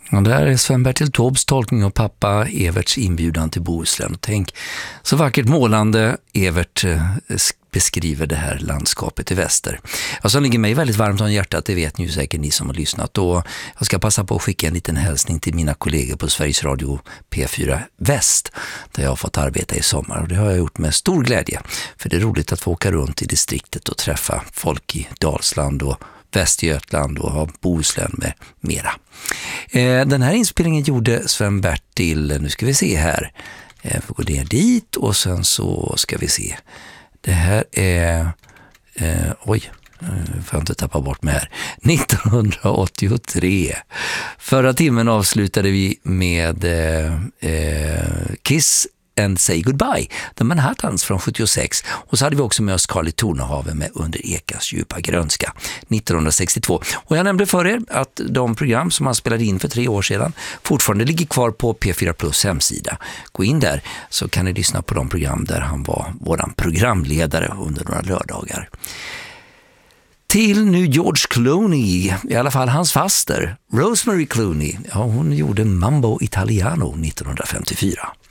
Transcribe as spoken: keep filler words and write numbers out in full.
Och där är Sven-Bertil Taubes tolkning av pappa Everts inbjudan till Bohuslän. Tänk så vackert målande Evert beskriver det här landskapet i väster. Och som ligger mig väldigt varmt om hjärtat, det vet ni ju säkert ni som har lyssnat. Och jag ska passa på att skicka en liten hälsning till mina kollegor på Sveriges Radio P fyra Väst, där jag har fått arbeta i sommar. Och det har jag gjort med stor glädje, för det är roligt att få åka runt i distriktet och träffa folk i Dalsland och Västergötland och ha Bohuslän med mera. Eh, den här inspelningen gjorde Sven-Bertil, nu ska vi se här, eh, vi går ner dit och sen så ska vi se. Det här är, eh, oj, nu får jag inte tappa bort mig här, nittonhundraåttiotre. Förra timmen avslutade vi med eh, eh, Kiss and Say Goodbye, The Manhattans från sjuttiosex, och så hade vi också med oss Carly Tornehave med Under Ekas djupa grönska nittonhundrasextiotvå. Och jag nämnde för er att de program som han spelade in för tre år sedan fortfarande ligger kvar på P fyra Plus hemsida. Gå in där så kan ni lyssna på de program där han var våran programledare under några lördagar. Till nu George Clooney, i alla fall hans faster, Rosemary Clooney. Ja, hon gjorde Mambo Italiano nittonhundrafemtiofyra.